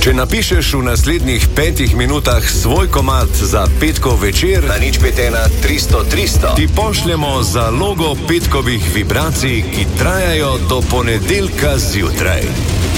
Če napišeš v naslednjih 5 minutah svoj komad za petkov večer na 051-300-300, ti pošljemo zalogo petkovih vibracij, ki trajajo do ponedeljka zjutraj.